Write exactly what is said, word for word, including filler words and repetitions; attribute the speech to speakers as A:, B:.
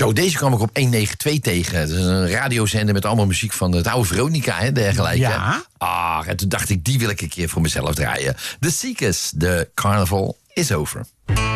A: Zo, deze kwam ik op honderdnegenentwintig tegen. Dat is een radiozender met allemaal muziek van het oude Veronica, hè, dergelijke.
B: Ja.
A: Ah, en toen dacht ik, die wil ik een keer voor mezelf draaien. The Seekers, de Carnival is over.